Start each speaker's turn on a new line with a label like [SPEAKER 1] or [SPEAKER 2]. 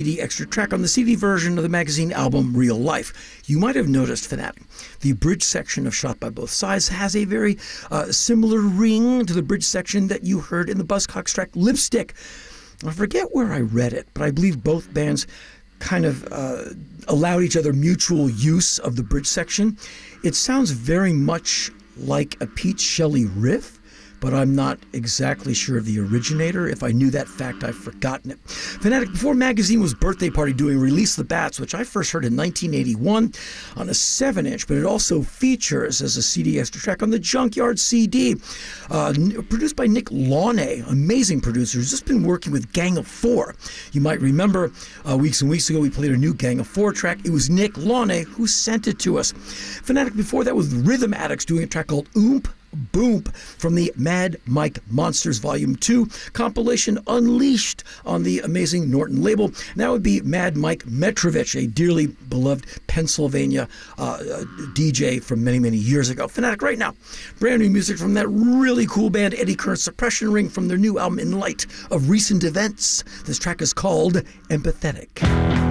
[SPEAKER 1] CD extra track on the CD version of the magazine album Real Life. You might have noticed, Fanatic, the bridge section of Shot by Both Sides has a very similar ring to the bridge section that you heard in the Buzzcocks track Lipstick. I forget where I read it, but I believe both bands kind of allowed each other mutual use of the bridge section. It sounds very much like a Pete Shelley riff, but I'm not exactly sure of the originator. If I knew that fact, I've forgotten it. Fanatic, before Magazine was Birthday Party doing Release the Bats, which I first heard in 1981 on a 7-inch, but it also features as a CD extra track on the Junkyard CD, produced by Nick Launay, amazing producer who's just been working with Gang of Four. You might remember weeks and weeks ago we played a new Gang of Four track. It was Nick Launay who sent it to us. Fanatic, before that was Rhythm Addicts doing a track called Oomp Boom from the Mad Mike Monsters Volume 2 compilation Unleashed on the amazing Norton label. And that would be Mad Mike Metrovich, a dearly beloved Pennsylvania DJ from many, many years ago. Fanatic, right now, brand new music from that really cool band Eddie Current Suppression Ring from their new album In Light of Recent Events. This track is called Empathetic.